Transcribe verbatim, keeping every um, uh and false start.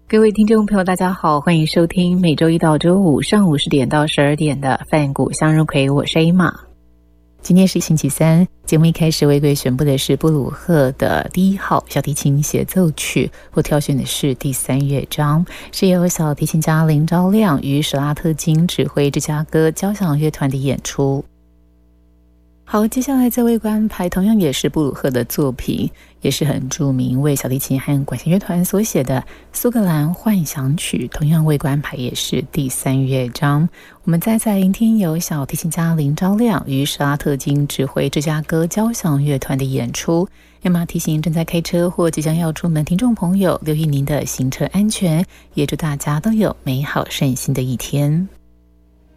各位听众朋友大家好，欢迎收听每周一到周五上午十点到十二点的泛谷向日葵，我是 A 玛。今天是星期三，节目一开始为各位选播的是布鲁赫的第一号小提琴协奏曲，我挑选的是第三乐章，是由小提琴家林昭亮与舍拉特金指挥芝加哥交响乐团的演出。好，接下来这位安排同样也是布鲁赫的作品，也是很著名，为小提琴和管弦乐团所写的苏格兰幻想曲，同样为安排也是第三乐章。我们再再聆听由小提琴家林昭亮与舍拉特金指挥芝加哥交响乐团的演出。艾玛提醒正在开车或即将要出门听众朋友留意您的行车安全，也祝大家都有美好顺心的一天。